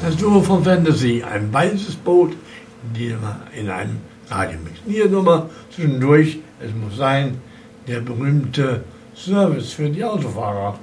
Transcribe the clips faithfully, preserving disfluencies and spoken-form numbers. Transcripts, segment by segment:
Das Duo von Fantasy, ein weißes Boot, die in einem Radiomix. Hier Nummer zwischendurch, es muss sein, der berühmte Service für die Autofahrer.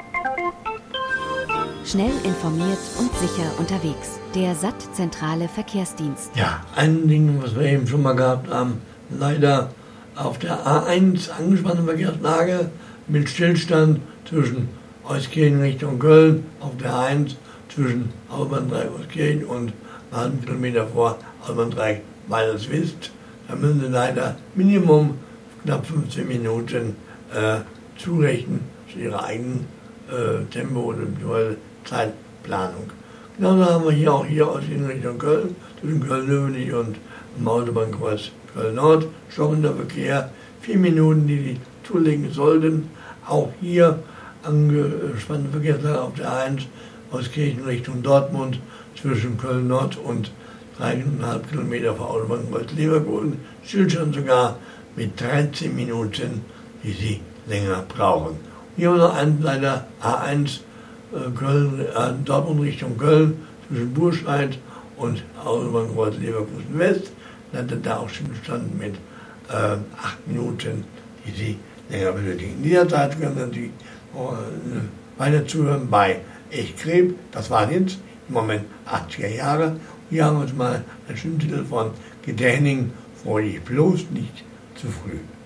Schnell informiert und sicher unterwegs. Der S A T-zentrale Verkehrsdienst. Ja, ein Ding, was wir eben schon mal gehabt haben, leider auf der A eins angespannte Verkehrslage mit Stillstand zwischen Euskirchen Richtung Köln, auf der A eins zwischen Autobahndreieck Euskirchen und einen halben Kilometer vor Autobahndreieck Weilerswist. Da müssen Sie leider Minimum knapp fünfzehn Minuten äh, zurechnen zu Ihrer eigenen äh, Tempo- oder Zeitplanung. Genauso haben wir hier auch hier aus in Richtung Köln, zwischen Köln-Löwenich und dem Autobahnkreuz Köln-Nord, stockender Verkehr, vier Minuten, die Sie zulegen sollten. Auch hier angespannte Verkehrslage auf der A eins aus Kirchen Richtung Dortmund, zwischen Köln-Nord und drei Komma fünf Kilometer vor Autobahnkreuz Leverkusen, Stillstand sogar mit dreizehn Minuten, die Sie länger brauchen. Hier haben wir noch einen leider A eins äh, Köln, äh, Dortmund Richtung Köln, zwischen Burscheid und Autobahnkreuz Leverkusen West. Dann hat er da auch Stillstand mit äh, acht Minuten, die Sie länger benötigen. In dieser Zeit können Sie natürlich äh, weiter zuhören bei Echkreb. Das waren jetzt im Moment achtziger Jahre. Hier haben wir uns mal einen Stimmtitel von Gedäning, freu dich bloß nicht zu früh.